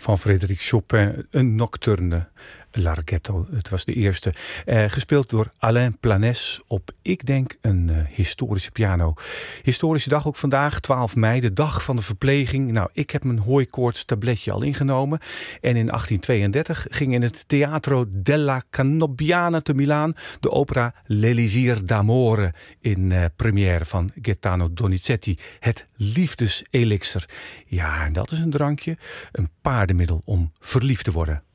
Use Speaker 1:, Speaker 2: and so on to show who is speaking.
Speaker 1: van Frédéric Chopin, een nocturne larghetto. Het was de eerste. Gespeeld door Alain Planès op, ik denk, een historische piano. Historische dag ook vandaag, 12 mei, de dag van de verpleging. Nou, ik heb mijn hooikoorts tabletje al ingenomen. En in 1832 ging in het Teatro della Canobbiana te Milaan de opera L'Elisir d'Amore in première van Gaetano Donizetti. Het liefdeselixer. Ja, en dat is een drankje, een paardenmiddel om verliefd te worden.